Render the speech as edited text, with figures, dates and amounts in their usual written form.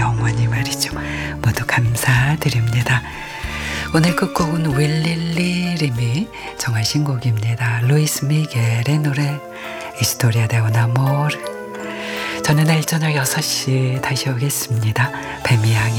어머니 말이죠. 모두 감사드립니다. 오늘 끝곡은 윌릴리님이 정하신 곡입니다. 루이스 미겔의 노래 Historia de un amor. 저는 내일 저녁 6시 다시 오겠습니다. 뱀이 향해